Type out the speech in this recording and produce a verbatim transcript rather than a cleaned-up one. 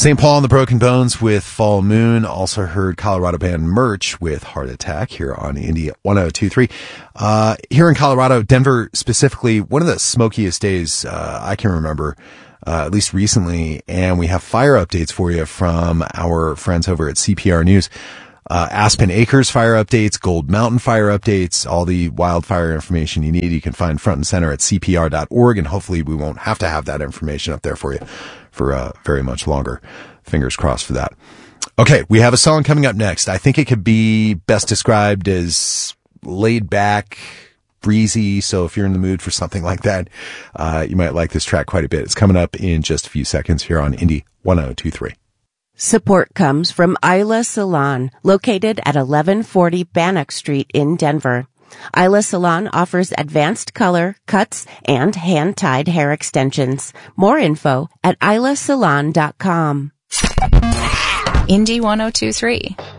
Saint Paul and the Broken Bones with Fall Moon. Also heard Colorado band Merch with Heart Attack here on Indie one oh two point three. Uh, here in Colorado, Denver specifically, one of the smokiest days uh, I can remember, uh, at least recently. And we have fire updates for you from our friends over at C P R News. Uh, Aspen Acres fire updates, Gold Mountain fire updates, all the wildfire information you need. You can find front and center at C P R dot org, and hopefully we won't have to have that information up there for you for uh, very much longer. Fingers crossed for that. Okay, we have a song coming up next. I think it could be best described as laid back, breezy. So if you're in the mood for something like that, uh, you might like this track quite a bit. It's coming up in just a few seconds here on Indie one oh two point three. Support comes from Isla Salon, located at eleven forty Bannock Street in Denver. Isla Salon offers advanced color, cuts, and hand-tied hair extensions. More info at isla salon dot com. Indie one oh two point three.